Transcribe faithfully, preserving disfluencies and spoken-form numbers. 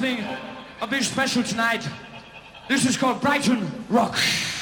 something a bit special tonight. This is called Brighton Rock.